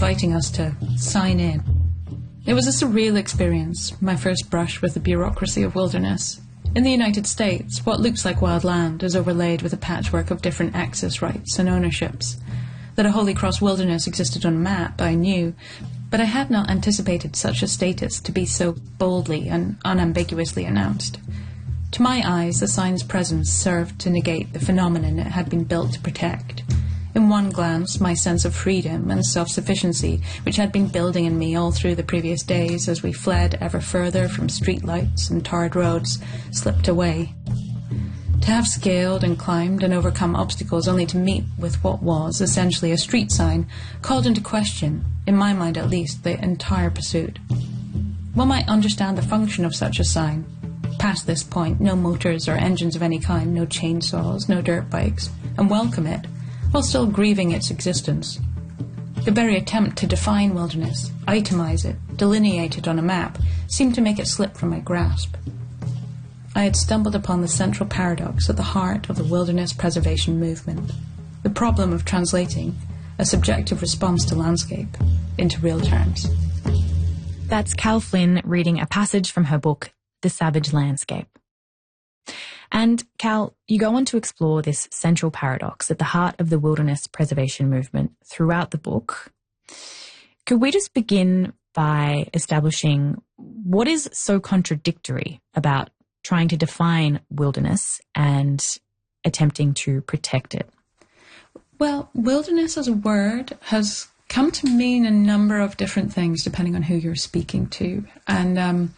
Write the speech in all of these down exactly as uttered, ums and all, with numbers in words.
inviting us to sign in. It was a surreal experience, my first brush with the bureaucracy of wilderness. In the United States, what looks like wild land is overlaid with a patchwork of different access rights and ownerships. That a Holy Cross wilderness existed on a map, I knew, but I had not anticipated such a status to be so boldly and unambiguously announced. To my eyes, the sign's presence served to negate the phenomenon it had been built to protect. In one glance, my sense of freedom and self-sufficiency, which had been building in me all through the previous days as we fled ever further from streetlights and tarred roads, slipped away. To have scaled and climbed and overcome obstacles only to meet with what was essentially a street sign called into question, in my mind at least, the entire pursuit. One might understand the function of such a sign. Past this point, no motors or engines of any kind, no chainsaws, no dirt bikes, and welcome it, while still grieving its existence. The very attempt to define wilderness, itemize it, delineate it on a map, seemed to make it slip from my grasp. I had stumbled upon the central paradox at the heart of the wilderness preservation movement, the problem of translating a subjective response to landscape into real terms. That's Cal Flynn reading a passage from her book, The Savage Landscape. And Cal, you go on to explore this central paradox at the heart of the wilderness preservation movement throughout the book. Could we just begin by establishing what is so contradictory about trying to define wilderness and attempting to protect it? Well, wilderness as a word has come to mean a number of different things depending on who you're speaking to. And um,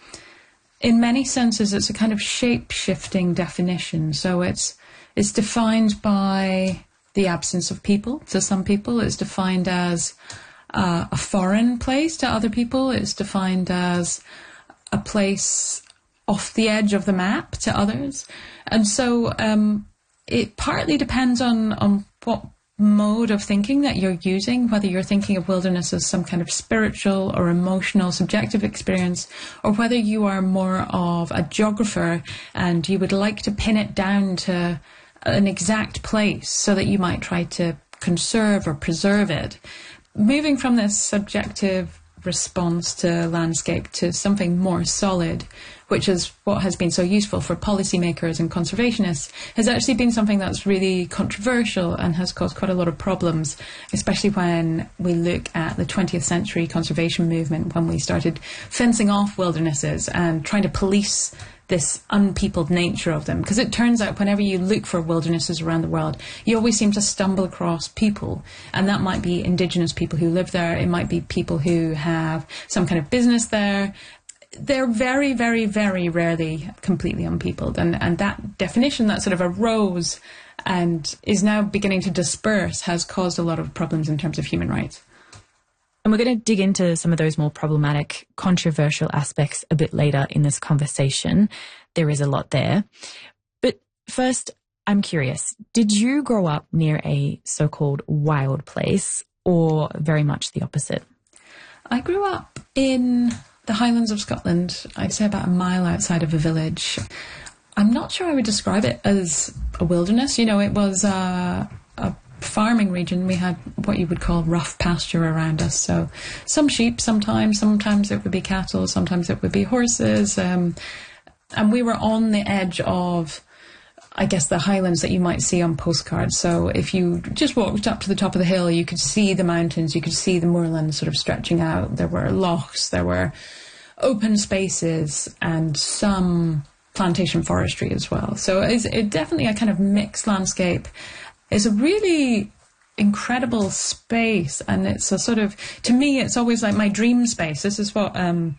in many senses, it's a kind of shape-shifting definition. So it's it's defined by the absence of people. To some people, it's defined as uh, a foreign place. To other people, it's defined as a place off the edge of the map to others. And so um, it partly depends on, on what mode of thinking that you're using, whether you're thinking of wilderness as some kind of spiritual or emotional subjective experience, or whether you are more of a geographer and you would like to pin it down to an exact place so that you might try to conserve or preserve it. Moving from this subjective response to landscape to something more solid, which is what has been so useful for policymakers and conservationists, has actually been something that's really controversial and has caused quite a lot of problems, especially when we look at the twentieth century conservation movement, when we started fencing off wildernesses and trying to police this unpeopled nature of them. Because it turns out whenever you look for wildernesses around the world, you always seem to stumble across people. And that might be indigenous people who live there. It might be people who have some kind of business there. They're very, very, very rarely completely unpeopled. And, and that definition that sort of arose and is now beginning to disperse has caused a lot of problems in terms of human rights. And we're going to dig into some of those more problematic, controversial aspects a bit later in this conversation. There is a lot there. But first, I'm curious, did you grow up near a so-called wild place or very much the opposite? I grew up in the Highlands of Scotland, I'd say about a mile outside of a village. I'm not sure I would describe it as a wilderness. You know, it was uh, a farming region. We had what you would call rough pasture around us. So some sheep sometimes, sometimes it would be cattle, sometimes it would be horses. Um, and we were on the edge of, I guess, the highlands that you might see on postcards. So if you just walked up to the top of the hill, you could see the mountains, you could see the moorland sort of stretching out. There were lochs, there were open spaces and some plantation forestry as well. So it's it definitely a kind of mixed landscape. It's a really incredible space, and it's a sort of, to me, it's always like my dream space. This is what um,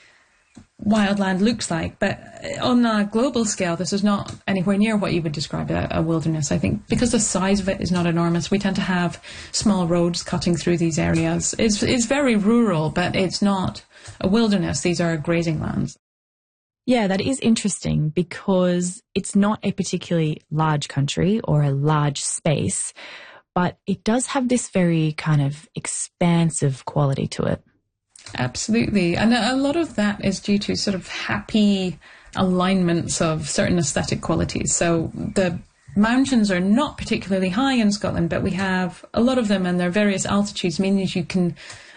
wildland looks like, but on a global scale, this is not anywhere near what you would describe a, a wilderness, I think, because the size of it is not enormous. We tend to have small roads cutting through these areas. It's, it's very rural, but it's not a wilderness. These are grazing lands. Yeah, that is interesting because it's not a particularly large country or a large space, but it does have this very kind of expansive quality to it. Absolutely. And a lot of that is due to sort of happy alignments of certain aesthetic qualities. So the mountains are not particularly high in Scotland, but we have a lot of them, and their various altitudes mean that you can